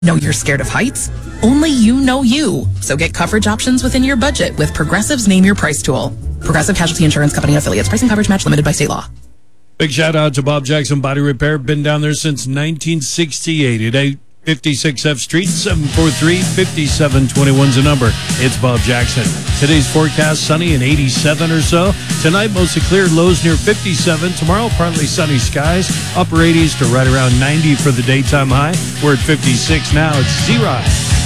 Know you're scared of heights? Only you know you. So get coverage options within your budget with Progressive's Name Your Price tool. Progressive Casualty Insurance Company affiliates. Pricing coverage match limited by state law. Big shout out to Bob Jackson Body Repair. Been down there since 1968 at 856 F Street. 743-5721's the number. It's Bob Jackson. Today's forecast, sunny and 87 or so. Tonight, mostly clear, lows near 57. Tomorrow, partly sunny skies. Upper 80s to right around 90 for the daytime high. We're at 56 now. It's Z-Ride.